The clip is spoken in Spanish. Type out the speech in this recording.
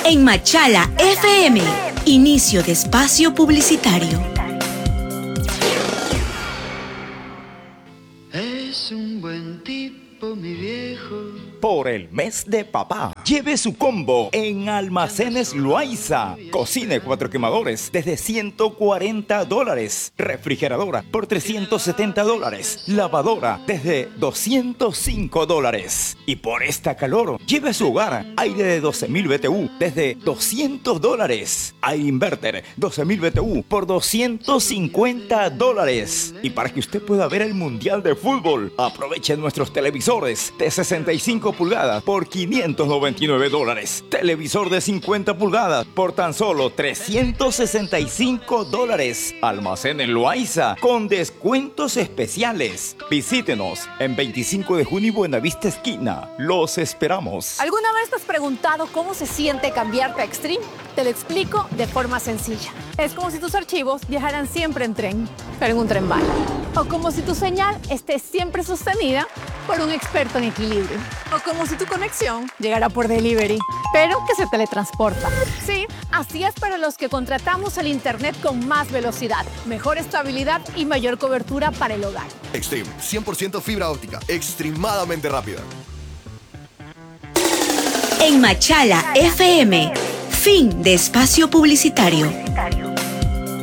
En Machala FM, inicio de espacio publicitario. Es un buen tipo, mi viejo. Por el mes de papá, lleve su combo en Almacenes Loaiza. Cocina 4 quemadores desde $140. Refrigeradora por $370. Lavadora desde $205. Y por esta calor, lleve a su hogar aire de 12.000 BTU desde $200. Aire inverter 12.000 BTU por $250. Y para que usted pueda ver el Mundial de Fútbol, aproveche nuestros televisores de 65 pulgadas por $599. Televisor de 50 pulgadas por tan solo $365. Almacenes Loaiza con descuentos especiales. Visítenos en 25 de junio y Buenavista esquina. Los esperamos. ¿Alguna vez te has preguntado cómo se siente cambiarte a Extreme? Te lo explico de forma sencilla. Es como si tus archivos viajaran siempre en tren, pero en un tren bala. O como si tu señal esté siempre sostenida por un experto en equilibrio. O como si tu conexión llegara por delivery, pero que se teletransporta. Sí, así es para los que contratamos el internet con más velocidad, mejor estabilidad y mayor cobertura para el hogar. Extreme, 100% fibra óptica, extremadamente rápida. En Machala FM, fin de espacio publicitario.